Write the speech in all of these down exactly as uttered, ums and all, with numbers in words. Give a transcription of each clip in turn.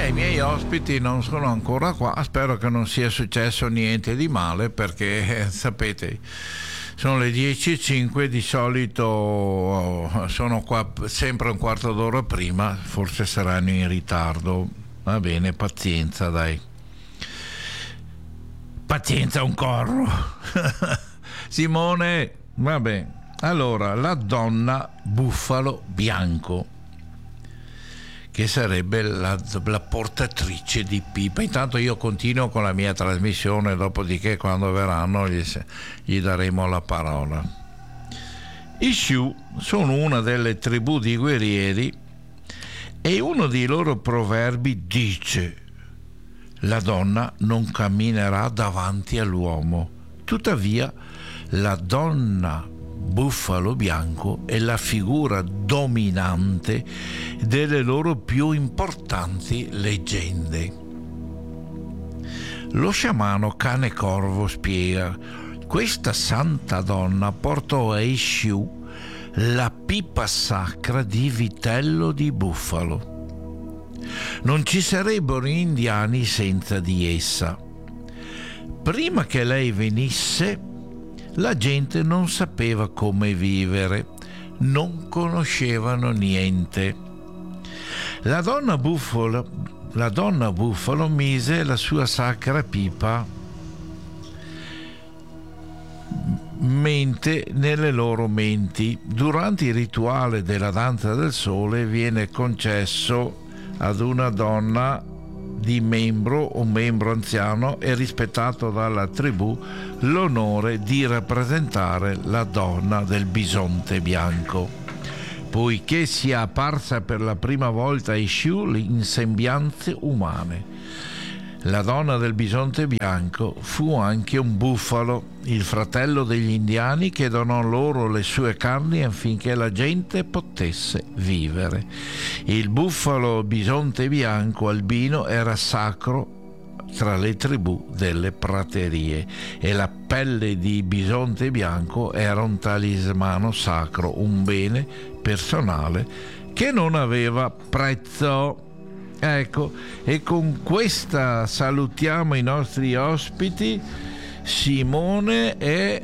i miei ospiti non sono ancora qua, spero che non sia successo niente di male, perché eh, sapete, sono le dieci e cinque, di solito oh, sono qua sempre un quarto d'ora prima, forse saranno in ritardo. Va bene, pazienza, dai. Pazienza, un corro. Simone, va bene. Allora, la donna bufalo bianco, che sarebbe la, la portatrice di pipa. Intanto io continuo con la mia trasmissione, dopodiché quando verranno gli, gli daremo la parola. I Sioux sono una delle tribù di guerrieri e uno dei loro proverbi dice: la donna non camminerà davanti all'uomo. Tuttavia la donna Buffalo Bianco è la figura dominante delle loro più importanti leggende. Lo sciamano Cane Corvo spiega: questa santa donna portò ai Sioux la pipa sacra di vitello di bufalo. Non ci sarebbero indiani senza di essa. Prima che lei venisse, la gente non sapeva come vivere, non conoscevano niente. La donna bufalo, la donna bufalo mise la sua sacra pipa mente nelle loro menti. Durante il rituale della danza del sole viene concesso ad una donna di membro o membro anziano e rispettato dalla tribù l'onore di rappresentare la donna del bisonte bianco, poiché sia apparsa per la prima volta ai Sioux in sembianze umane. La donna del bisonte bianco fu anche un bufalo, il fratello degli indiani, che donò loro le sue carni affinché la gente potesse vivere. Il bufalo bisonte bianco albino era sacro tra le tribù delle praterie e la pelle di bisonte bianco era un talismano sacro, un bene personale che non aveva prezzo. Ecco, e con questa salutiamo i nostri ospiti Simone e,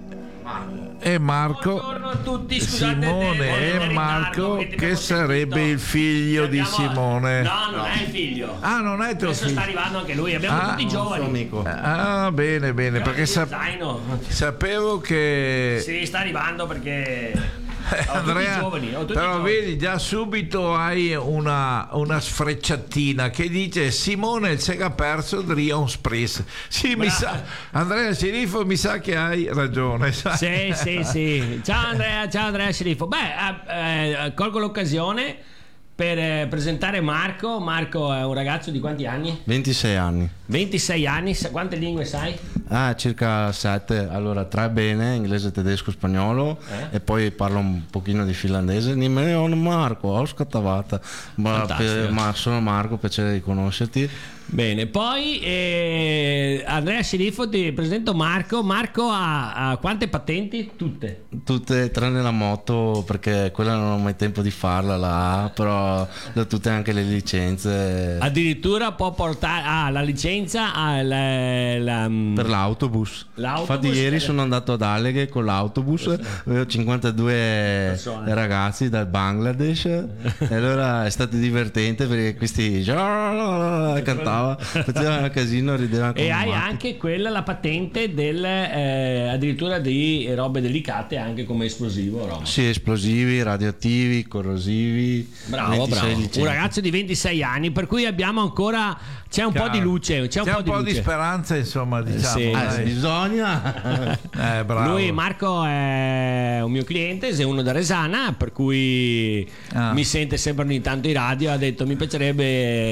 e Marco. Buongiorno a tutti, scusate, Simone e Marco, che, che sarebbe il figlio abbiamo... di Simone. No, non è il figlio. Ah, non è tuo Adesso figlio. sta arrivando anche lui, abbiamo ah, tutti i giovani. Amico. Ah, bene, bene, perché sap- sapevo che... Sì, sta arrivando perché... Andrea, giovani, però vedi, già subito hai una, una sfrecciatina che dice: Simone il sega perso Drion Spris. Sì, mi sa, Andrea Sceriffo, mi sa che hai ragione, sai? Sì, sì, sì. Ciao Andrea, ciao Andrea Sceriffo. Beh, eh, eh, colgo l'occasione per eh, presentare Marco. Marco è un ragazzo di quanti anni? ventisei anni. ventisei anni, quante lingue sai? Ah, circa sette. Allora, tre bene, inglese, tedesco, spagnolo, eh? E poi parlo un pochino di finlandese. Nemmeno Marco, ho scattavata. Ma, per, ma sono Marco, piacere di conoscerti. Bene, poi eh, Andrea Sceriffo, ti presento Marco. Marco ha, ha quante patenti? Tutte? Tutte, tranne la moto, perché quella non ho mai tempo di farla là, però da tutte anche le licenze. Addirittura può portare ah, la licenza ah, la, la, per l'autobus. l'autobus. Infatti ieri sono andato ad Alleghe con l'autobus, avevo cinquantadue persone, ragazzi dal Bangladesh e allora è stato divertente perché questi cantavano, faceva un casino, rideva. E hai matti. Anche quella, la patente del eh, addirittura di robe delicate anche come esplosivo, no? Sì, esplosivi, radioattivi, corrosivi. Bravo, bravo. licenze. Un ragazzo di ventisei anni, per cui abbiamo ancora c'è un Chiaro. po' di luce, c'è un, c'è po', un di, po' luce. di speranza, insomma, diciamo. Sì, eh, bisogna. eh, bravo. Lui, Marco, è un mio cliente, è uno da Resana, per cui ah. mi sente sempre ogni tanto in radio. Ha detto mi piacerebbe.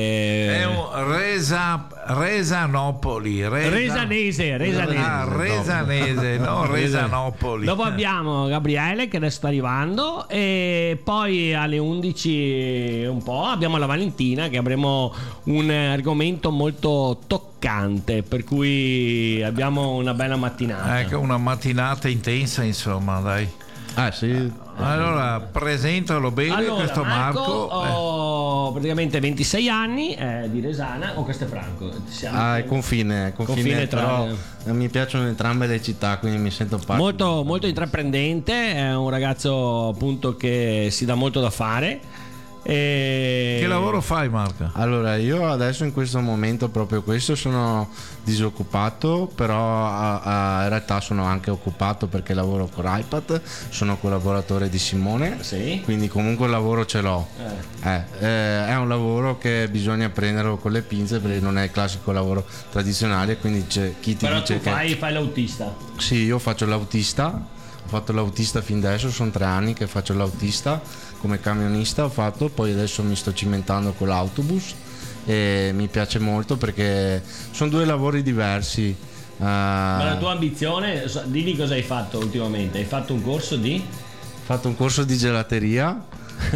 È un Resa, Resanopoli. Resa... Resanese, Resanese. Ah, Resanese, no Resanopoli. Dopo abbiamo Gabriele che adesso sta arrivando, e poi alle undici un po' abbiamo la Valentina, che avremo un argomento molto toccante, per cui abbiamo una bella mattinata. Ecco, una mattinata intensa, insomma, dai. Ah sì. Allora, presentalo bene Allora, questo Marco, Marco. ho praticamente ventisei anni, è di Resana o Castelfranco? Siamo Ah, è confine, è confine, Confine tra- però eh, mi piacciono entrambe le città, quindi mi sento parte. molto, molto intraprendente, è un ragazzo appunto che si dà molto da fare. E... Che lavoro fai, Marco? Allora, io adesso in questo momento proprio questo sono disoccupato, però a- a- in realtà sono anche occupato perché lavoro con iPad, sono collaboratore di Simone, Sì. quindi comunque il lavoro ce l'ho. Eh, eh, è un lavoro che bisogna prenderlo con le pinze perché non è il classico lavoro tradizionale, quindi c'è chi ti Però dice tu che... fai, fai l'autista. Sì, io faccio l'autista, ho fatto l'autista fin adesso, sono tre anni che faccio l'autista, come camionista ho fatto, poi adesso mi sto cimentando con l'autobus e mi piace molto perché sono due lavori diversi. Eh, Ma la tua ambizione, so- dimmi cosa hai fatto ultimamente. Hai fatto un corso di? Ho fatto un corso di gelateria.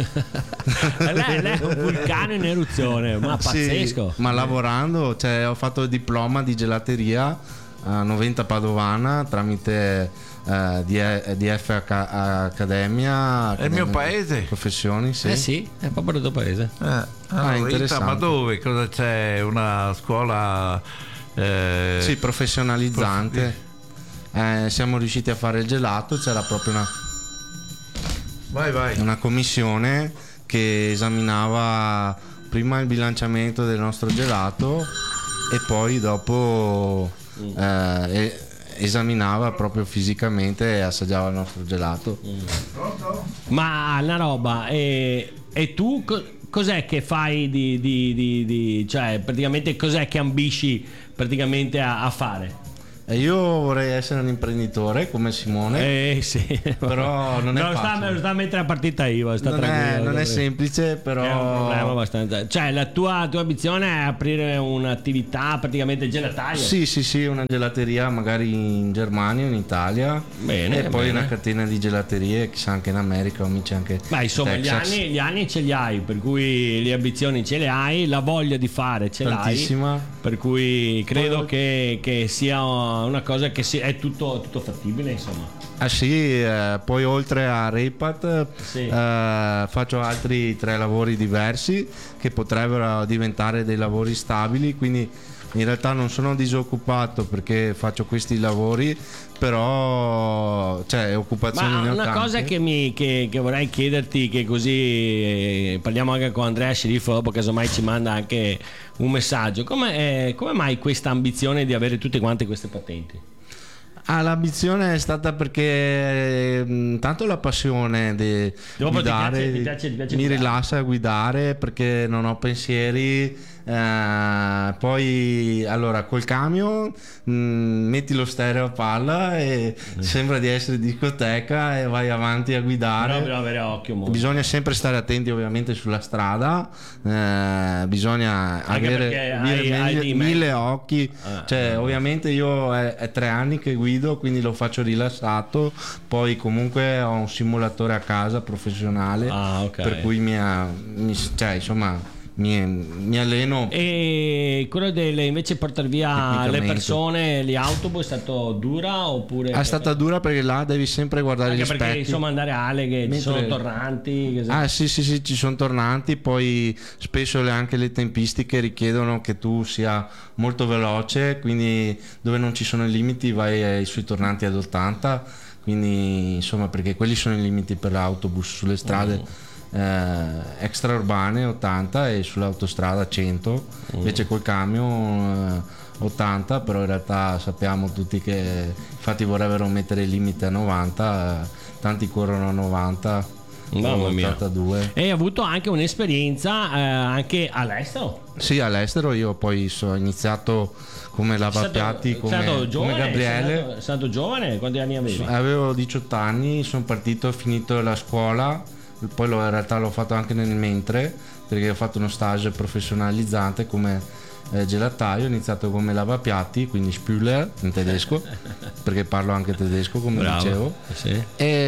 lei, lei è un vulcano in eruzione, ma Sì, pazzesco. ma lavorando, cioè, ho fatto il diploma di gelateria a novanta Padovana tramite eh, D- D F Ac- Accademia, È il mio Accademia paese. Professioni, sì. Eh sì, è proprio il tuo paese. Eh, allora, Rita, interessante. ma dove? Cosa c'è? Una scuola eh, Sì, professionalizzante. Eh, siamo riusciti a fare il gelato, c'era proprio una, Vai, vai. una commissione che esaminava prima il bilanciamento del nostro gelato e poi dopo eh, e- esaminava proprio fisicamente e assaggiava il nostro gelato. Ma una roba, e, e tu co- cos'è che fai di, di- di- di- cioè praticamente cos'è che ambisci praticamente a, a fare? E io vorrei essere un imprenditore come Simone, Eh sì, però non è me lo sta, facile. me lo sta a mettere a partita I V A, sta non, tranquillo, è, non sta è tranquillo. semplice, però È un problema abbastanza. Cioè, la tua, tua ambizione è aprire un'attività praticamente gelataria. Sì, sì, sì, una gelateria magari in Germania, in Italia. Bene, e poi bene. una catena di gelaterie, chissà anche in America, amici anche. Ma insomma, gli Texas. anni, gli anni ce li hai, per cui le ambizioni ce le hai, la voglia di fare ce Tantissima. l'hai. Per cui credo Poi- che, che sia una cosa che si- è tutto, tutto fattibile, insomma. Ah sì, eh, poi oltre a Repat Sì. eh, faccio altri tre lavori diversi che potrebbero diventare dei lavori stabili, quindi in realtà non sono disoccupato perché faccio questi lavori, però cioè occupazioni Ma ne ho una tante. cosa che, mi, che, che vorrei chiederti, che così eh, parliamo anche con Andrea Sceriffo, dopo casomai ci manda anche un messaggio, come, eh, come mai questa ambizione di avere tutte quante queste patenti? Ah, l'ambizione è stata perché mh, tanto la passione di Dopo ti guidare piace- ti piace- ti piace mi guidare. rilassa a guidare perché non ho pensieri. eh, poi allora col camion mh, metti lo stereo a palla e sembra di essere in discoteca e vai avanti a guidare. Però bisogna avere occhio molto. Bisogna sempre stare attenti ovviamente sulla strada, eh, bisogna Anche avere, perché avere hai- hai mille, dei mille mezzi. occhi, Ah, cioè ovviamente io è, è tre anni che guido, quindi lo faccio rilassato, poi comunque ho un simulatore a casa professionale, Ah, ok. per cui mi, ha- mi- cioè, insomma, mi, mi alleno. E quello delle invece portare via le Tecnicamente. persone, gli autobus, è stato dura oppure È stata dura perché là devi sempre guardare anche gli perché specchi. insomma andare a Ale che ci Mentre- sono tornanti che se- Ah sì sì sì, ci sono tornanti, poi spesso le- anche le tempistiche richiedono che tu sia molto veloce, quindi dove non ci sono i limiti vai ai- sui tornanti ad ottanta, quindi insomma perché quelli sono i limiti per l'autobus sulle strade eh, extraurbane ottanta e sull'autostrada cento, invece col camion eh, ottanta, però in realtà sappiamo tutti che infatti vorrebbero mettere il limite a novanta, eh, tanti corrono a novanta. Mamma mia. ottantadue. E hai avuto anche un'esperienza eh, anche all'estero. Sì, all'estero io poi so- ho iniziato come lavapiatti, Sei come, stato come giovane, Gabriele. sei stato, sei stato giovane, quanti anni avevi? Avevo diciotto anni, sono partito, ho finito la scuola, poi l'ho- in realtà l'ho fatto anche nel mentre, perché ho fatto uno stage professionalizzante come eh, gelataio, ho iniziato come lavapiatti, quindi Spüler in tedesco, perché parlo anche tedesco come Bravo. dicevo. Sì.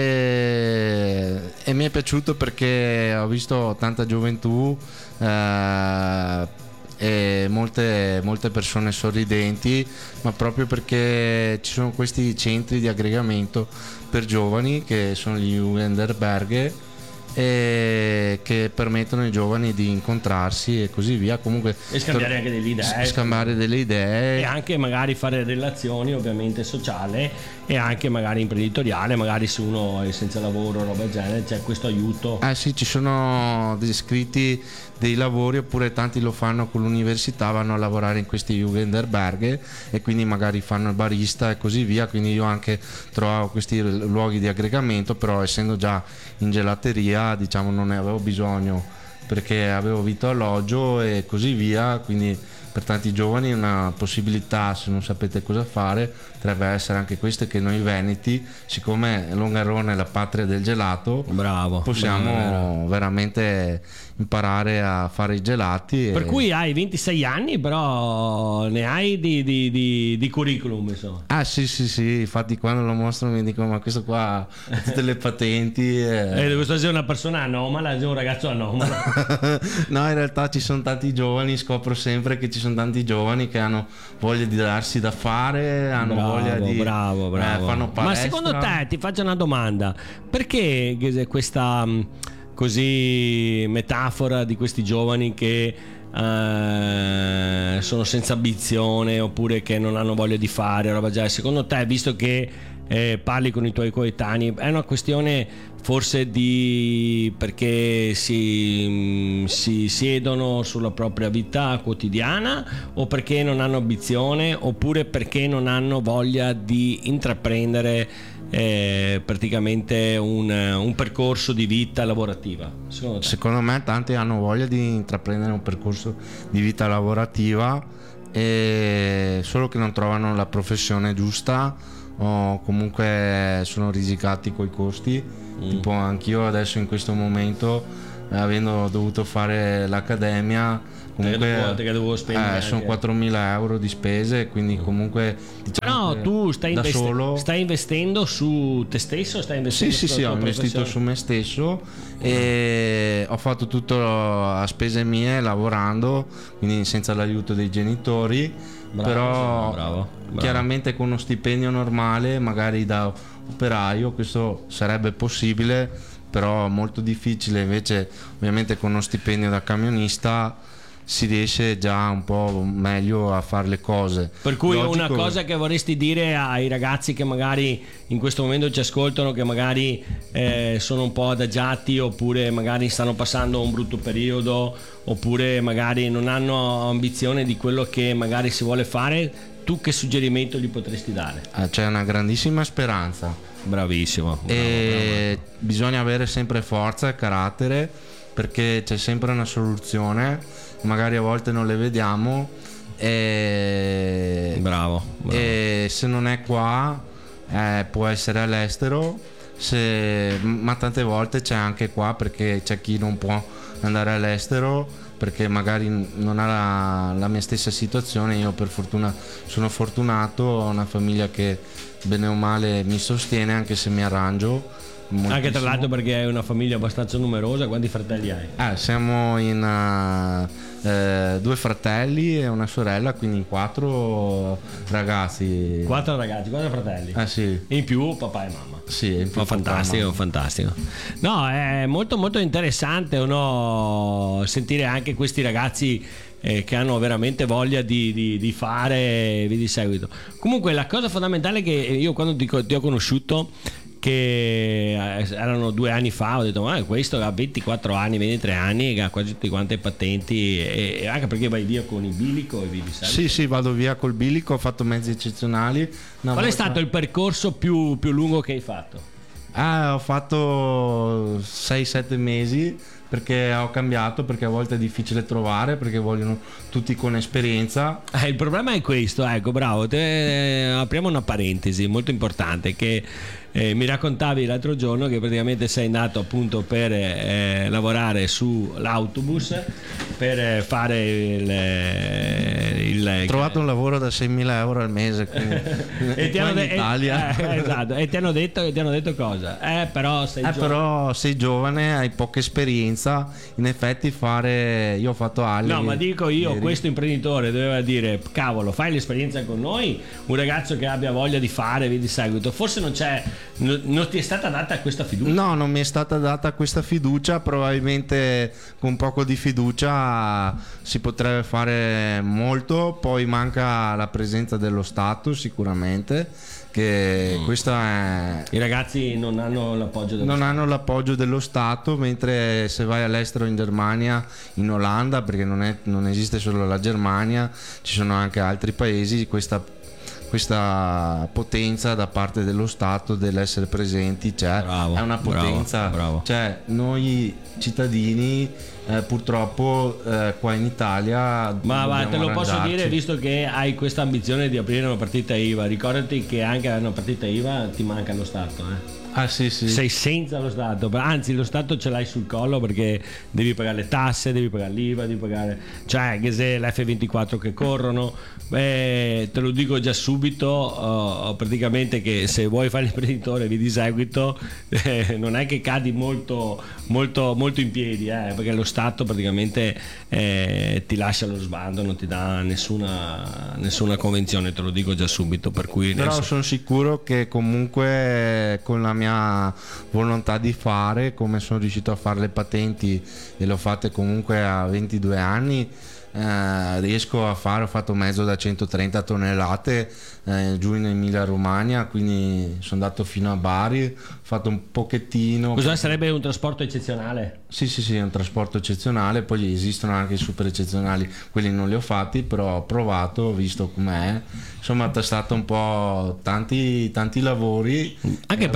E, e mi è piaciuto perché ho visto tanta gioventù eh, e molte, molte persone sorridenti, ma proprio perché ci sono questi centri di aggregamento per giovani che sono gli Jugenderberge, e che permettono ai giovani di incontrarsi e così via, comunque e scambiare anche delle idee, scambiare delle idee e anche magari fare relazioni ovviamente sociali e anche magari imprenditoriale, magari se uno è senza lavoro, roba del genere, c'è questo aiuto. Eh sì, ci sono descritti dei lavori, oppure tanti lo fanno con l'università, vanno a lavorare in questi Jugenderberge e quindi magari fanno il barista e così via, quindi io anche trovavo questi luoghi di aggregamento, però essendo già in gelateria diciamo non ne avevo bisogno perché avevo vitto alloggio e così via, quindi per tanti giovani una possibilità, se non sapete cosa fare, potrebbe essere anche questa, che noi veneti, siccome Longarone è la patria del gelato, bravo, possiamo bravo, veramente imparare a fare i gelati. Per e... cui hai ventisei anni, però ne hai di, di, di, di curriculum, insomma. Ah sì sì sì, infatti quando lo mostro mi dicono ma questo qua ha tutte le patenti. E... Eh, questo è una persona anomala, è un ragazzo anomalo. No, in realtà ci sono tanti giovani, scopro sempre che ci sono tanti giovani che hanno voglia di darsi da fare, hanno bravo, voglia di bravo, bravo. Eh, fanno palestra. Ma secondo te, ti faccio una domanda, perché questa così metafora di questi giovani che uh, sono senza ambizione oppure che non hanno voglia di fare roba già, secondo te, visto che eh, parli con i tuoi coetanei, è una questione forse di perché si, si siedono sulla propria vita quotidiana, o perché non hanno ambizione, oppure perché non hanno voglia di intraprendere eh, praticamente un, un percorso di vita lavorativa? Secondo te? Secondo me tanti hanno voglia di intraprendere un percorso di vita lavorativa, e solo che non trovano la professione giusta, o comunque sono risicati coi costi. Mm. Tipo anch'io adesso in questo momento, eh, avendo dovuto fare l'accademia, comunque che devo spendere eh, sono quattromila euro di spese, quindi comunque diciamo no, tu stai, da investe- solo... stai investendo su te stesso? Stai investendo sì sì sì, ho investito su me stesso e ho fatto tutto a spese mie lavorando, quindi senza l'aiuto dei genitori. Bravo, però bravo, bravo. Chiaramente con uno stipendio normale, magari da operaio, questo sarebbe possibile, però molto difficile. Invece ovviamente con uno stipendio da camionista si riesce già un po' meglio a fare le cose. Per cui Logico... una cosa che vorresti dire ai ragazzi che magari in questo momento ci ascoltano, che magari eh, sono un po' adagiati, oppure magari stanno passando un brutto periodo, oppure magari non hanno ambizione di quello che magari si vuole fare, tu che suggerimento gli potresti dare? Eh, c'è una grandissima speranza. Bravissimo. Bravo, e bravo. Bisogna avere sempre forza e carattere, perché c'è sempre una soluzione, magari a volte non le vediamo, e, bravo, bravo. e se non è qua eh, può essere all'estero, se, ma tante volte c'è anche qua, perché c'è chi non può andare all'estero perché magari non ha la, la mia stessa situazione. Io per fortuna sono fortunato, ho una famiglia che bene o male mi sostiene, anche se mi arrangio moltissimo. Anche tra l'altro perché hai una famiglia abbastanza numerosa. Quanti fratelli hai? Eh, siamo in uh, eh, due fratelli e una sorella, quindi in quattro ragazzi. Quattro ragazzi, quattro fratelli. Eh sì. In più papà e mamma. Sì, in più oh, fantastico, mamma. fantastico. No, è molto molto interessante, no, sentire anche questi ragazzi eh, che hanno veramente voglia di, di, di fare via di seguito. Comunque la cosa fondamentale che io quando ti, ti ho conosciuto, che erano due anni fa, ho detto ma questo ha ventiquattro anni, ventitré anni e ha quasi tutte quante patenti, e, e anche perché vai via con il bilico e via di seguito. Sì sì, vado via col bilico, ho fatto mezzi eccezionali. Qual volta... è stato il percorso più, più lungo che hai fatto? Ah, ho fatto sei sette mesi, perché ho cambiato, perché a volte è difficile trovare, perché vogliono tutti con esperienza. Eh, il problema è questo, ecco, bravo, te, apriamo una parentesi molto importante, che eh, mi raccontavi l'altro giorno che praticamente sei andato appunto per eh, lavorare sull'autobus, per fare il, il ho trovato un lavoro da seimila euro al mese e ti hanno in de- Italia. Eh, esatto. E ti hanno detto, ti hanno detto cosa? Eh, però sei Eh, giovane. però sei giovane, hai poca esperienza. In effetti fare, io ho fatto Ali. No, ma dico io, ieri. questo imprenditore doveva dire: cavolo, fai l'esperienza con noi, un ragazzo che abbia voglia di fare, via di seguito. Forse non c'è, no, non ti è stata data questa fiducia. No, non mi è stata data questa fiducia. Probabilmente con poco di fiducia si potrebbe fare molto. Poi manca la presenza dello Stato sicuramente, che mm. questa è... I ragazzi non hanno l'appoggio dello non Stato. hanno l'appoggio dello Stato, mentre se vai all'estero, in Germania, in Olanda, perché non, è, non esiste solo la Germania, ci sono anche altri paesi, questa, questa potenza da parte dello Stato dell'essere presenti, cioè bravo, è una potenza, bravo, bravo. Cioè noi cittadini eh, purtroppo eh, qua in Italia ma va, te lo posso arrangiarci. dire, visto che hai questa ambizione di aprire una partita I V A, ricordati che anche a una partita I V A ti manca lo Stato, eh. Ah, sì, sì. Sei senza lo Stato, anzi lo Stato ce l'hai sul collo, perché devi pagare le tasse, devi pagare l'I V A, devi pagare, cioè che se l'F ventiquattro che corrono, beh, te lo dico già subito, uh, praticamente che se vuoi fare l'imprenditore vi di seguito, eh, non è che cadi molto molto molto in piedi, eh, perché lo Stato praticamente eh, ti lascia allo sbando, non ti dà nessuna nessuna convenzione, te lo dico già subito, per cui però adesso... sono sicuro che comunque con la mia volontà di fare, come sono riuscito a fare le patenti e l'ho fatte comunque a ventidue anni, eh, riesco a fare, ho fatto mezzo da centotrenta tonnellate eh, giù in Emilia Romagna, quindi sono andato fino a Bari, ho fatto un pochettino. Cosa sarebbe un trasporto eccezionale? Sì, sì, sì, è un trasporto eccezionale, poi esistono anche i super eccezionali, quelli non li ho fatti, però ho provato, ho visto com'è, insomma ho testato un po' tanti, tanti lavori. Anche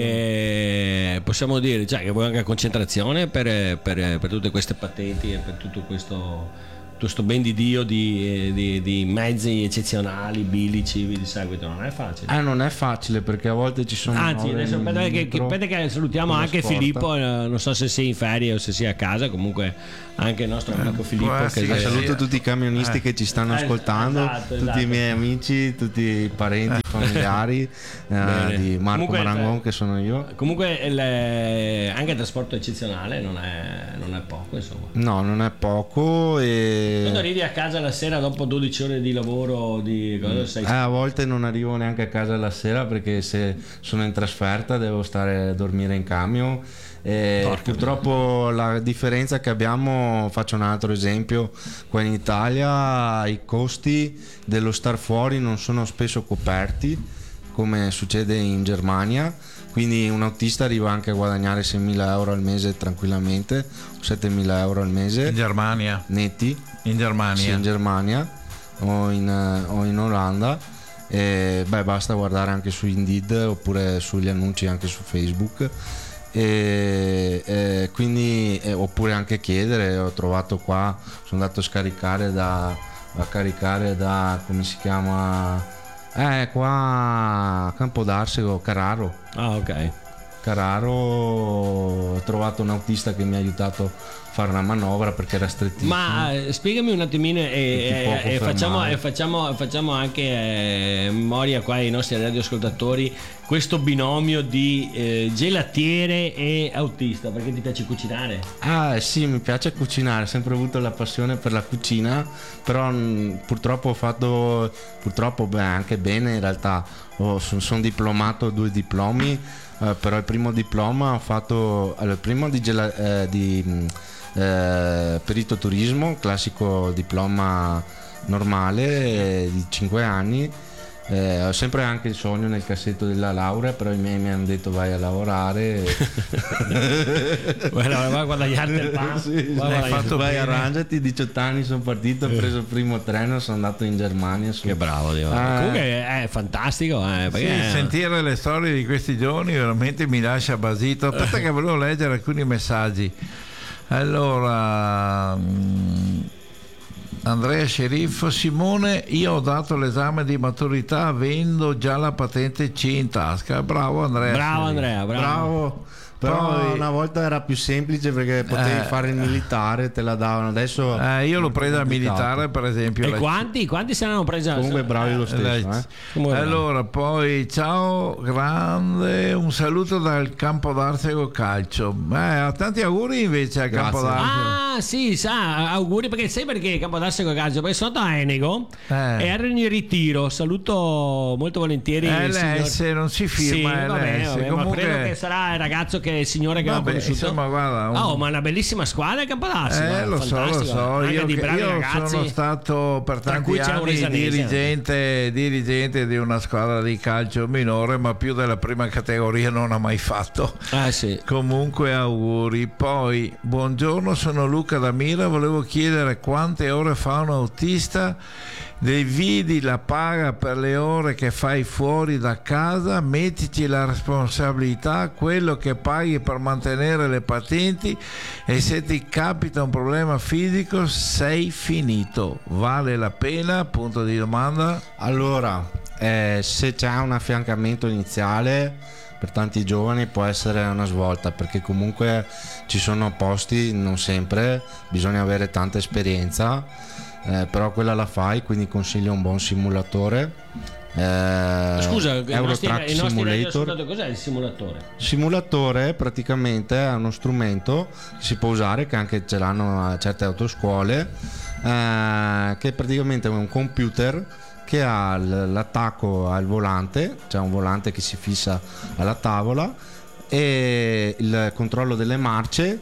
perché possiamo dire, cioè, che vuoi anche concentrazione per, per, per tutte queste patenti e per tutto questo... questo ben di Dio di, di, di mezzi eccezionali, bilici, vi di seguito, non è facile. Eh, non è facile, perché a volte ci sono... Anzi, adesso aspetta che, che, aspetta che salutiamo anche sporta. Filippo, eh, non so se sei in ferie o se sei a casa, comunque anche il nostro amico Filippo. eh, Che sì, Eh, eh, saluto sì. tutti i camionisti Eh. che ci stanno Eh, ascoltando, esatto, tutti esatto. i miei amici, tutti i parenti, familiari eh, Bene. di Marco Comunque, Marangon, eh, che sono io. Comunque il, anche il trasporto eccezionale non è, non è poco, insomma. No, non è poco e... Quando arrivi a casa la sera dopo dodici ore di lavoro, di cosa sei? Eh, a volte non arrivo neanche a casa la sera, perché se sono in trasferta devo stare a dormire in camion. E purtroppo la differenza che abbiamo, faccio un altro esempio, qua in Italia i costi dello star fuori non sono spesso coperti come succede in Germania, quindi un autista arriva anche a guadagnare seimila euro al mese tranquillamente, settemila euro al mese In Germania. netti. In Germania. Sì, in Germania o in, o in Olanda. E, beh, basta guardare anche su Indeed oppure sugli annunci anche su Facebook. E, e quindi e, oppure anche chiedere. Ho trovato qua, sono andato a scaricare da a caricare da come si chiama, eh qua a Campodarsego, Carraro. Ah, ok. Carraro, ho trovato un autista che mi ha aiutato a fare una manovra perché era strettissimo. Ma eh, spiegami un attimino e, Non ti e, può e facciamo, fermare. e facciamo, facciamo anche eh, memoria qua ai nostri radioascoltatori, questo binomio di eh, gelatiere e autista, perché ti piace cucinare? Ah sì, mi piace cucinare, ho sempre avuto la passione per la cucina, però mh, purtroppo ho fatto, purtroppo beh, anche bene in realtà, oh, sono son diplomato, due diplomi, eh, però il primo diploma ho fatto, allora, il primo di, gela, eh, di mh, eh, perito turismo, classico diploma normale eh, di cinque anni. Eh, ho sempre anche il sogno nel cassetto della laurea, però i miei mi hanno detto vai a lavorare. Guarda, vai a guadagnarti il pane. Sì, Vai a sì, guadagnarti- fatto vai, bene. arrangiati. diciotto anni sono partito, ho preso il primo treno, sono andato in Germania su- Che bravo, Dio. Ah, Comunque è fantastico, eh, Sì, perché sentire le storie di questi giorni veramente mi lascia basito. Aspetta che volevo leggere alcuni messaggi. Allora, mm, Andrea Sceriffo: Simone, io ho dato l'esame di maturità avendo già la patente C in tasca. Bravo Andrea. Bravo Andrea, bravo. Bravo. Però Poi- una volta era più semplice perché potevi Eh. fare il militare, te la davano. Adesso Eh, io l'ho presa al complicato. militare, per esempio. E la- quanti? Quanti se ne hanno presa? Comunque bravi lo stesso, la- eh. Come va? Allora, poi ciao, grande, un saluto dal Campo d'Arsego Calcio. Eh, tanti auguri invece al Grazie. Campo d'Arsego. Ah, sì, sa, auguri, perché sai perché Campodarsego Calcio? Perché sono andato a Enego Eh. e ero in ritiro. Saluto molto volentieri il L S signor- non si Sì, firma vabbè, L S. vabbè, ma Comunque, credo che sarà il ragazzo che il signore che Vabbè, ho conosciuto. insomma, guarda, un- Oh, ma una bellissima squadra il Campodarsego. Eh, lo so, lo fantastico. so. Anche Io, di che- bravi io ragazzi. sono stato per Tra tanti cui c'è un anni risanese. dirigente, dirigente di una squadra di calcio minore, ma più della prima categoria non ha mai fatto. Ah, sì. Comunque auguri. Poi buongiorno, sono Luca da Mira, volevo chiedere quante ore fa un autista, dividi la paga per le ore che fai fuori da casa, mettici la responsabilità, quello che paghi per mantenere le patenti, e se ti capita un problema fisico sei finito, vale la pena? Punto di domanda. Allora, eh, se c'è un affiancamento iniziale per tanti giovani può essere una svolta, perché comunque ci sono posti, non sempre, bisogna avere tanta esperienza, eh, però quella la fai, quindi consiglio un buon simulatore. Eh, Scusa, i nostri, Eurotrack i nostri Simulator. radioascoltatori, cos'è il simulatore? Simulatore praticamente è uno strumento che si può usare, che anche ce l'hanno a certe autoscuole, eh, che praticamente è un computer che ha l- l'attacco al volante, c'è un volante che si fissa alla tavola, e il controllo delle marce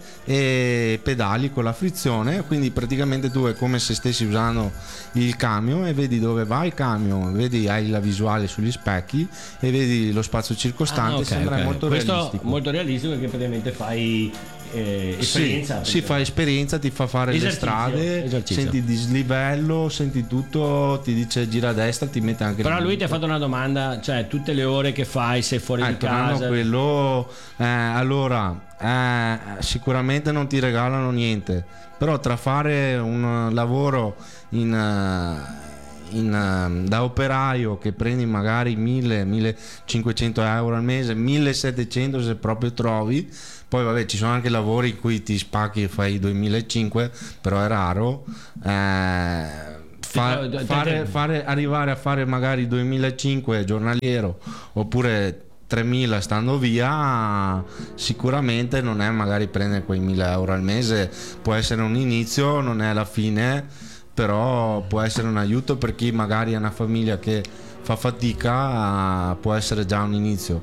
e pedali con la frizione, quindi praticamente tu è come se stessi usando il camion e vedi dove va il camion, vedi, hai la visuale sugli specchi e vedi lo spazio circostante. Ah, ok, sembra ok. molto Questo realistico. molto realistico, perché praticamente fai eh, esperienza. Sì, si fa esperienza, ti fa fare Esercizio, le strade, esercizio. senti il dislivello, senti tutto, ti dice gira a destra, ti mette anche Però il lui ti ha fatto una domanda, cioè tutte le ore che fai, sei fuori Ah, di tornando a casa. quello, eh, allora eh, sicuramente non ti regalano niente, però tra fare un lavoro in, eh, in, eh, da operaio che prendi magari mille millecinquecento euro al mese, millesettecento se proprio trovi, poi vabbè ci sono anche lavori in cui ti spacchi e fai duemilacinquecento, però è raro. Eh, fa- fare, fare, arrivare a fare magari duemilacinquecento giornaliero oppure tremila stando via, sicuramente non è magari prendere quei mille euro al mese, può essere un inizio, non è la fine, però può essere un aiuto per chi magari ha una famiglia che fa fatica, può essere già un inizio.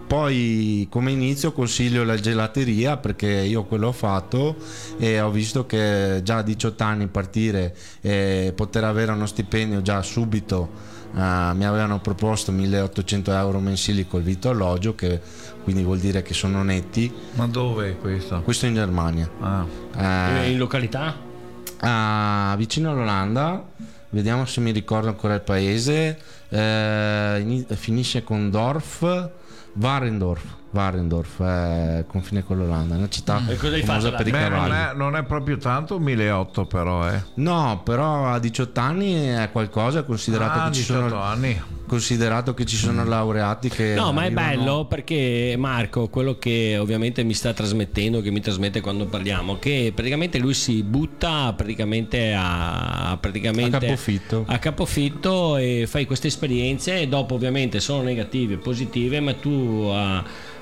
Poi come inizio consiglio la gelateria, perché io quello ho fatto e ho visto che già a diciotto anni partire e poter avere uno stipendio già subito. Uh, mi avevano proposto milleottocento euro mensili col vitto alloggio, che quindi vuol dire che sono netti. Ma dove è questo? Questo in Germania. Ah. Uh, In località? uh, vicino all'Olanda, vediamo se mi ricordo ancora il paese. Uh, in, finisce con Dorf, Warendorf. Warendorf è confine con l'Olanda, è una città E cosa hai famosa fatto per i Beh, non cavalli. è, non è proprio tanto milleottocento però, eh. No, però a diciotto anni è qualcosa, considerato, Ah, che, ci diciotto sono, anni. considerato che ci sono laureati che No, ma è arrivano- bello perché Marco, quello che ovviamente mi sta trasmettendo, che mi trasmette quando parliamo, che praticamente lui si butta praticamente a, praticamente A capofitto. a capofitto e fai queste esperienze, e dopo ovviamente sono negative e positive, ma tu a,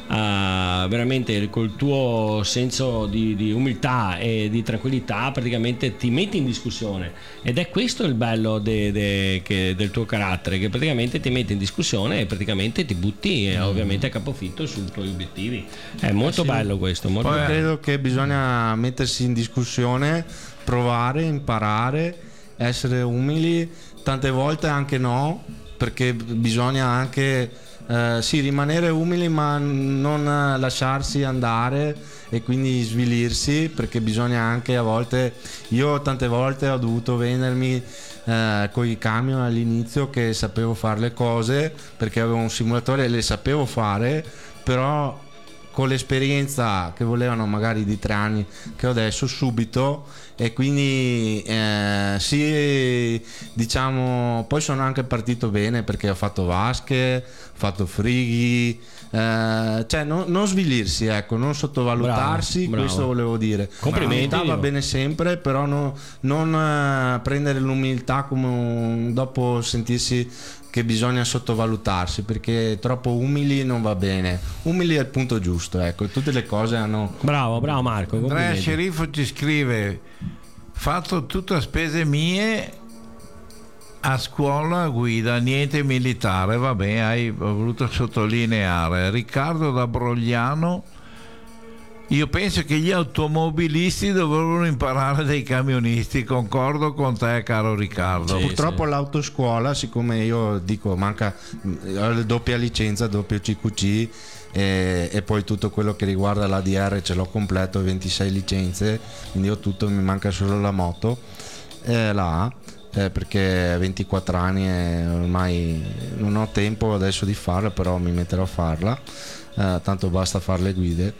a veramente col tuo senso di, di umiltà e di tranquillità praticamente ti metti in discussione, ed è questo il bello de, de, che, del tuo carattere, che praticamente ti metti in discussione e praticamente ti butti eh, ovviamente a capofitto sui tuoi obiettivi. È molto sì. bello questo, molto Poi bello. credo che bisogna mettersi in discussione, provare, imparare, essere umili, tante volte anche no, perché bisogna anche eh, sì, rimanere umili, ma non lasciarsi andare e quindi svilirsi, perché bisogna anche a volte, io tante volte ho dovuto vendermi eh, con i camion all'inizio, che sapevo fare le cose perché avevo un simulatore e le sapevo fare, però con l'esperienza che volevano magari di tre anni che ho adesso subito, e quindi eh, sì, diciamo, poi sono anche partito bene perché ho fatto vasche, ho fatto frighi, eh, cioè no, non svilirsi, ecco, non sottovalutarsi, bravo, bravo. Questo volevo dire. Complimenti. L'umiltà va bene sempre, però no, non eh, prendere l'umiltà come un, dopo sentirsi che bisogna sottovalutarsi, perché troppo umili non va bene. Umili è il punto giusto, ecco, tutte le cose hanno... Bravo, bravo Marco. Andrea Sceriffo ci scrive: fatto tutte spese mie a scuola guida, niente militare. Vabbè, hai voluto sottolineare. Riccardo da Brogliano: io penso che gli automobilisti dovrebbero imparare dai camionisti. Concordo con te, caro Riccardo. Sì, purtroppo sì. L'autoscuola, siccome io dico manca la doppia licenza, doppio C Q C, e, e poi tutto quello che riguarda l'A D R ce l'ho completo, ventisei licenze, quindi ho tutto, mi manca solo la moto, eh, la A, eh, perché a ventiquattro anni e ormai non ho tempo adesso di farla, però mi metterò a farla, eh, tanto basta fare le guide.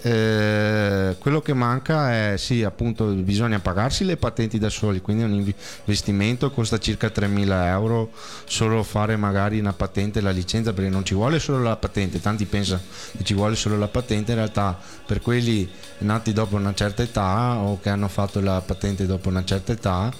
Eh, quello che manca è sì, appunto, bisogna pagarsi le patenti da soli, quindi è un investimento, costa circa tremila euro solo fare magari una patente e la licenza, perché non ci vuole solo la patente, tanti pensano che ci vuole solo la patente, in realtà per quelli nati dopo una certa età o che hanno fatto la patente dopo una certa età,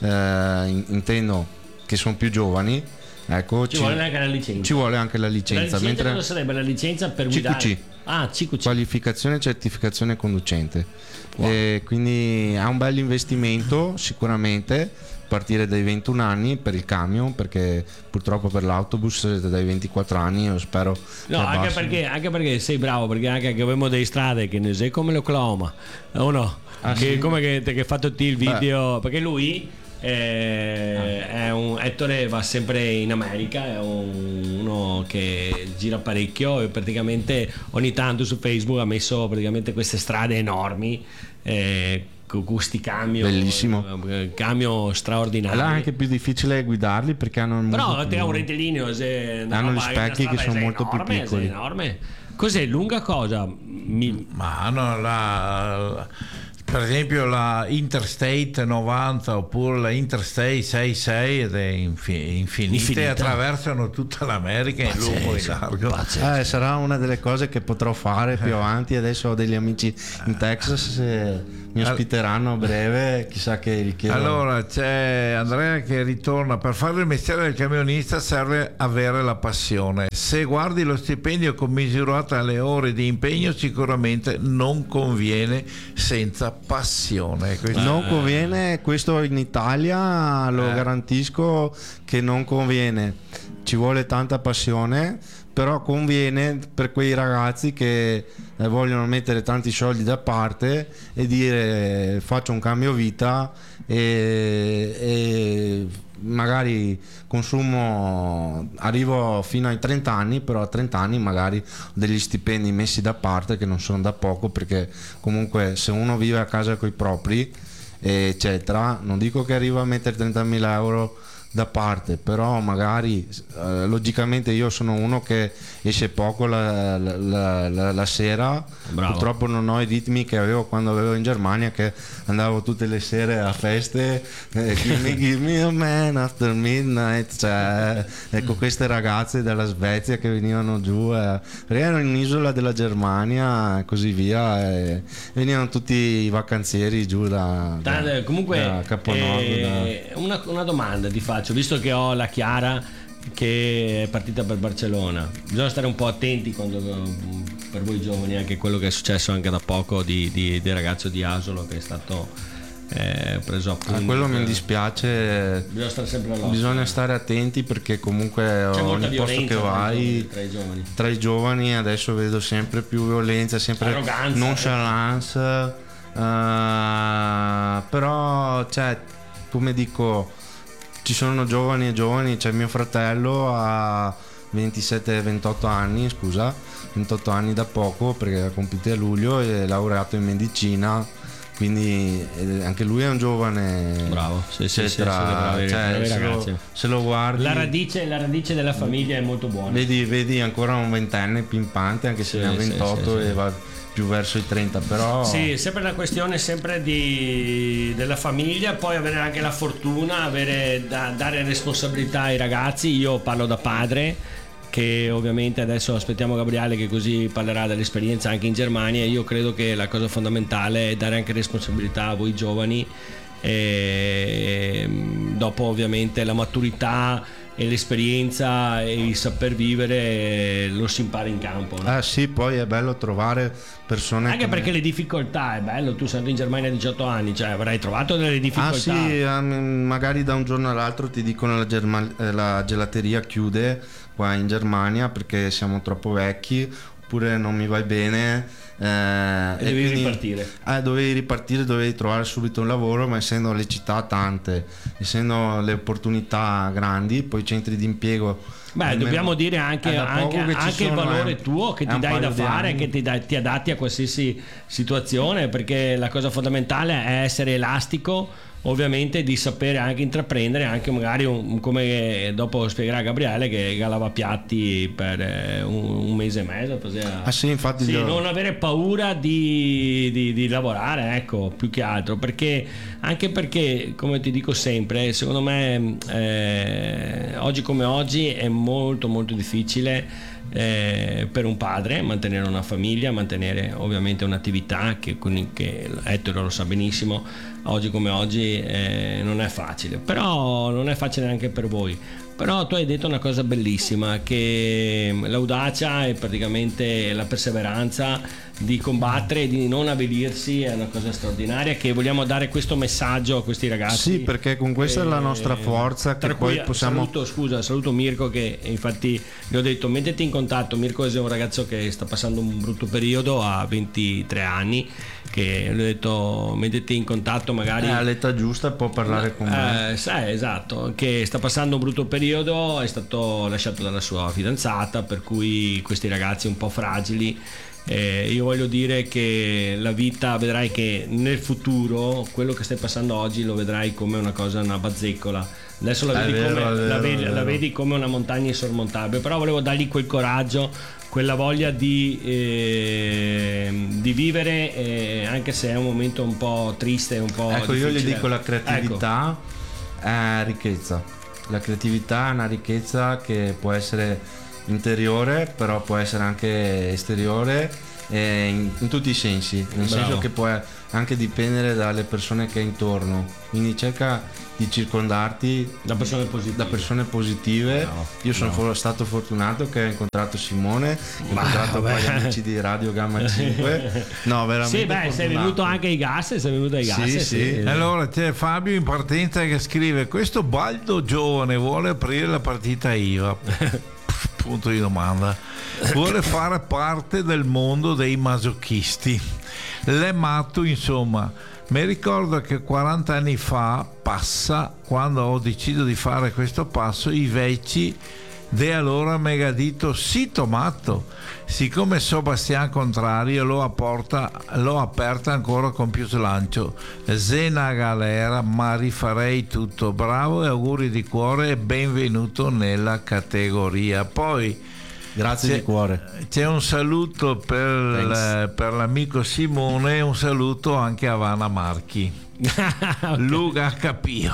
eh, intendo che sono più giovani, ecco, ci, ci vuole anche la licenza, ci vuole anche la licenza, la licenza mentre cosa sarebbe la licenza per guidare? C Q C. Ah, C Q C. Qualificazione e certificazione conducente. Wow. E quindi è un bel investimento sicuramente, partire dai ventuno anni per il camion, perché purtroppo per l'autobus dai ventiquattro anni io spero. No, anche perché, anche perché sei bravo, perché anche che abbiamo delle strade che ne sei come l'Oklahoma o no? Ah, che, sì? Come che, che hai fatto te il video? Beh. Perché lui Eh, ah. è un Ettore, va sempre in America, è un, uno che gira parecchio e praticamente ogni tanto su Facebook ha messo praticamente queste strade enormi, eh, con questi camion, bellissimo, eh, camion straordinari. È anche più difficile guidarli perché hanno un però te ha un rettilineo, se hanno gli specchi che sono molto enorme, più piccoli, enorme. Cos'è lunga cosa? Mi... ma no, la per esempio la Interstate novanta oppure la Interstate sessantasei ed è infi- infinita, infinita, e attraversano tutta l'America in lungo e in largo. Eh, sarà una delle cose che potrò fare più avanti. Adesso ho degli amici in Texas, se mi ospiteranno a breve, chissà che richiedo. Allora c'è Andrea che ritorna: per fare il mestiere del camionista serve avere la passione. Se guardi lo stipendio commisurato alle ore di impegno, sicuramente non conviene senza passione. Questo non è... conviene, questo in Italia lo eh. garantisco che non conviene, ci vuole tanta passione, però conviene per quei ragazzi che eh, vogliono mettere tanti soldi da parte e dire faccio un cambio vita e, e magari consumo, arrivo fino ai trenta anni, però a trenta anni magari ho degli stipendi messi da parte che non sono da poco, perché comunque se uno vive a casa coi propri eccetera, non dico che arriva a mettere trentamila euro da parte, però magari eh, logicamente io sono uno che esce poco la, la, la, la sera. Bravo. Purtroppo non ho i ritmi che avevo quando avevo in Germania, che andavo tutte le sere a feste, eh, give, me, give me a man after midnight, cioè, ecco, queste ragazze dalla Svezia che venivano giù, eh, perché ero in un'isola della Germania e così via, e venivano tutti i vacanzieri giù da, da, comunque da Caponord. Eh, da... Una, una domanda ti faccio, visto che ho la Chiara che è partita per Barcellona, bisogna stare un po' attenti quando, per voi giovani, anche quello che è successo anche da poco di, di, del ragazzo di Asolo che è stato eh, preso a punto. A quello mi dispiace, bisogna stare sempre all'occhio, bisogna stare attenti, perché comunque c'è ogni posto che vai tra i giovani, tra i giovani adesso vedo sempre più violenza, sempre arroganza, nonchalance, uh, però cioè, come dico, ci sono giovani e giovani, c'è mio fratello a ventisette ventotto anni, scusa, ventotto anni da poco, perché ha compiuto a luglio, e è laureato in medicina, quindi eh, anche lui è un giovane, bravo, sì, sì, sì, eccetera. sì, bravi, Cioè, bravi se, ragazzi. lo, se lo guardi, La radice, la radice della famiglia è molto buona. vedi, vedi ancora un ventenne pimpante, anche se Sì, ne ha sì, ventotto sì, e sì. va più verso i trenta, però Sì, sempre una questione sempre di, della famiglia, poi avere anche la fortuna, avere, da, dare responsabilità ai ragazzi. Io parlo da padre, che ovviamente adesso aspettiamo Gabriele che così parlerà dell'esperienza anche in Germania. Io credo che la cosa fondamentale è dare anche responsabilità a voi giovani, e dopo ovviamente la maturità e l'esperienza e il saper vivere lo si impara in campo, no? ah sì, poi è bello trovare persone Anche come- perché le difficoltà, è bello, tu sei andato in Germania a diciotto anni, cioè avrai trovato delle difficoltà. Ah sì, ehm, magari da un giorno all'altro ti dicono la, Germa- eh, la gelateria chiude qua in Germania perché siamo troppo vecchi, oppure non mi vai bene. Eh, E devi ripartire. Eh, dovevi ripartire, dovevi trovare subito un lavoro, ma essendo le città tante, essendo le opportunità grandi, poi i centri di impiego. Beh, almeno- dobbiamo dire anche, è da poco anche, che ci anche il sono, valore eh, tuo che è ti un dai da paio di fare, anni. che ti, dai- ti adatti a qualsiasi situazione, perché la cosa fondamentale è essere elastico, ovviamente, di sapere anche intraprendere, anche magari un- come dopo spiegherà Gabriele, che galava piatti per eh, un, un mese e mezzo. così, Ah sì, infatti Sì, io- non avere paura di, di- di lavorare, ecco, più che altro, perché anche perché, come ti dico sempre, secondo me eh, oggi come oggi è molto molto difficile eh, per un padre mantenere una famiglia, mantenere ovviamente un'attività che, con, che Ettore lo sa benissimo, oggi come oggi eh, non è facile, però non è facile neanche per voi. Però tu hai detto una cosa bellissima, che l'audacia e praticamente la perseveranza di combattere e di non avvilirsi è una cosa straordinaria, che vogliamo dare questo messaggio a questi ragazzi. Sì, perché con questa è la nostra forza, che Tra poi cui possiamo- saluto, scusa, saluto Mirko, che infatti gli ho detto mettiti in contatto. Mirko è un ragazzo che sta passando un brutto periodo, ha ventitré anni, che gli ho detto mettiti in contatto magari è all'età giusta, può parlare con me. eh, sai, esatto, che sta passando un brutto periodo, è stato lasciato dalla sua fidanzata, per cui questi ragazzi un po' fragili, eh, io voglio dire che la vita, vedrai che nel futuro quello che stai passando oggi lo vedrai come una cosa, una bazzeccola. Adesso la È vedi, vero, come, è vero, la, vedi, è la vero. vedi come una montagna insormontabile, però volevo dargli quel coraggio, quella voglia di, eh, di vivere, eh, anche se è un momento un po' triste, un po' Ecco, io gli difficile. dico, la Ecco. creatività è ricchezza. La creatività è una ricchezza che può essere interiore, però può essere anche esteriore, e in, in tutti i sensi, nel Bravo. senso che può anche dipendere dalle persone che hai intorno. Quindi cerca di circondarti Da persone positive. da persone positive. Bravo, Io sono bravo. for- stato fortunato che ho incontrato Simone, ho Ma incontrato poi vabbè. gli amici di Radio Gamma cinque. No, veramente Sì, beh, sei fortunato. venuto anche ai gas, sei venuto ai gas. Sì, sì. Allora c'è Fabio in partenza che scrive: questo baldo giovane vuole aprire la partita I V A. Punto di domanda. Vuole fare parte del mondo dei masochisti. L'è matto, insomma. Mi ricordo che quaranta anni fa passa, quando ho deciso di fare questo passo, i vecchi de allora mi ha detto sì tomato. Siccome so Bastian Contrario, l'ho, apporta, l'ho aperta ancora con più slancio. Zena galera, ma rifarei tutto. Bravo e auguri di cuore e benvenuto nella categoria. Poi Grazie c'è, di cuore. c'è un saluto per, l- per l'amico Simone e un saluto anche a Vanna Marchi. Okay. Luca Capio.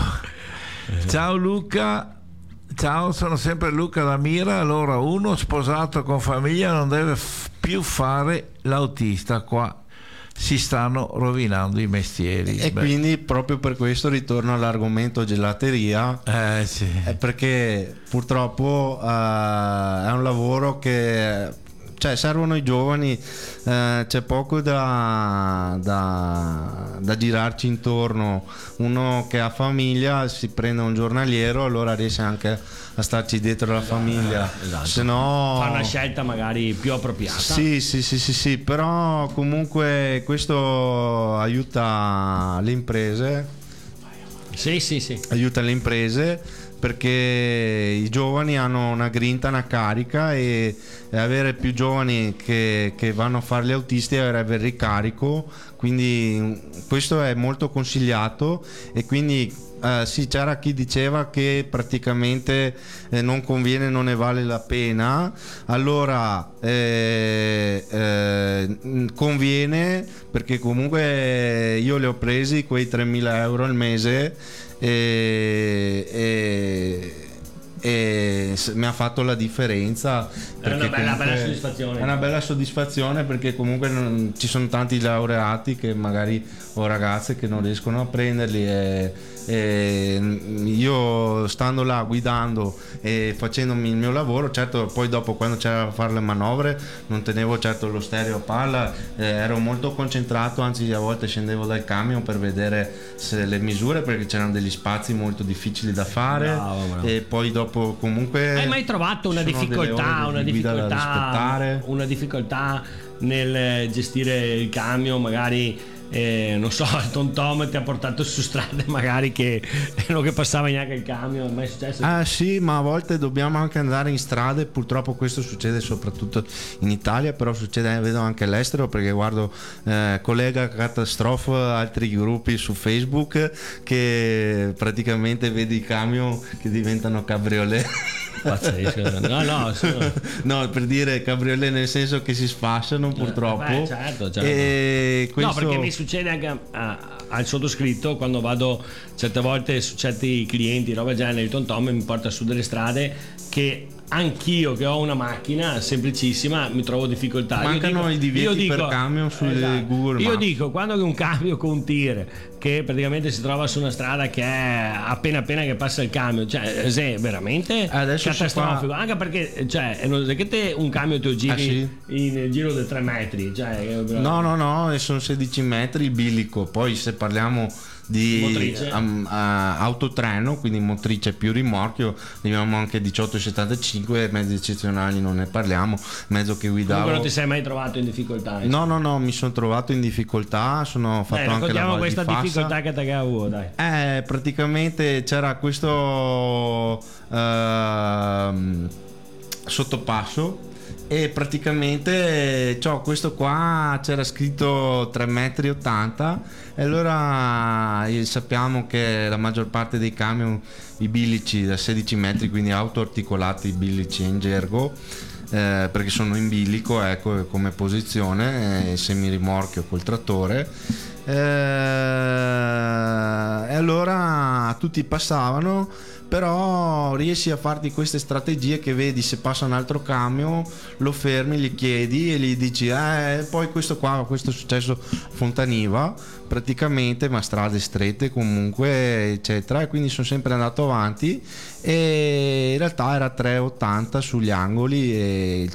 Ciao Luca. Ciao, sono sempre Luca da Mira. Allora, uno sposato con famiglia non deve f- più fare l'autista, qua si stanno rovinando i mestieri. E Beh, quindi proprio per questo ritorno all'argomento gelateria, eh sì. è perché purtroppo eh, è un lavoro che, cioè, servono i giovani, eh, c'è poco da, da, da girarci intorno. Uno che ha famiglia si prende un giornaliero, allora riesce anche a starci dietro la famiglia, esatto. se no Fa una scelta magari più appropriata. sì, sì, sì, sì, sì, però comunque questo aiuta le imprese Sì, sì, sì. Aiuta le imprese perché i giovani hanno una grinta, una carica, e, e avere più giovani che, che vanno a fare gli autisti avrebbe il ricarico, quindi questo è molto consigliato. E quindi eh, sì, c'era chi diceva che praticamente eh, non conviene, non ne vale la pena. Allora eh, eh, conviene, perché comunque io li ho presi quei tremila euro al mese e, e, e mi ha fatto la differenza. È una bella, bella soddisfazione. È una bella soddisfazione, perché comunque non, ci sono tanti laureati che magari, o ragazze che non riescono a prenderli, e, e io stando là guidando e facendomi il mio lavoro, certo poi dopo quando c'era da fare le manovre non tenevo certo lo stereo a palla, eh, ero molto concentrato, anzi a volte scendevo dal camion per vedere se le misure, perché c'erano degli spazi molto difficili da fare. Bravo, bravo. E poi dopo comunque hai mai trovato una difficoltà, una difficoltà, una difficoltà nel gestire il camion, magari? Eh, non so, il Tom Tom ti ha portato su strade magari che non che passava neanche il camion, mai successo? Ah sì, ma a volte dobbiamo anche andare in strade, purtroppo questo succede soprattutto in Italia, però succede, vedo anche all'estero, perché guardo eh, collega catastrofe, altri gruppi su Facebook, che praticamente vedi i camion che diventano cabriolet. Pazzesco. No, no, sono... no, per dire cabriolet nel senso che si sfasciano purtroppo. Beh, certo, certo. E questo... No, perché mi succede anche a, a, al sottoscritto, quando vado certe volte su certi clienti, roba genere, il Tom Tom mi porta su delle strade che anch'io, che ho una macchina semplicissima, mi trovo difficoltà. Mancano io dico, i divieti io dico, per camion su esatto, Google Maps. Io dico, quando un camion con un tir che praticamente si trova su una strada che è appena appena che passa il camion, cioè è veramente adesso catastrofico, fa... anche perché cioè non è che te un camion te lo giri ah, sì? in giro di tre metri, cioè, no no no, sono sedici metri il bilico. Poi se parliamo di um, uh, autotreno, quindi motrice più rimorchio, arriviamo anche diciotto settantacinque, mezzi eccezionali non ne parliamo, mezzo che guidavo. Comunque non ti sei mai trovato in difficoltà? Eh? No no no, mi sono trovato in difficoltà, sono fatto eh, anche la Val questa di Fassa. difficoltà che ti ha avuto, dai. Eh, praticamente c'era questo uh, sottopasso, e praticamente c'ho questo qua, c'era scritto tre virgola ottanta metri, e allora sappiamo che la maggior parte dei camion, i bilici da sedici metri, quindi auto articolati, i bilici in gergo, eh, perché sono in bilico, ecco, come posizione, eh, semirimorchio col trattore, eh, e allora tutti passavano. Però riesci a farti queste strategie che vedi, se passa un altro camion lo fermi, gli chiedi e gli dici eh, poi questo qua, questo è successo a Fontaniva praticamente, ma strade strette comunque eccetera, e quindi sono sempre andato avanti, e in realtà era tre virgola ottanta sugli angoli, e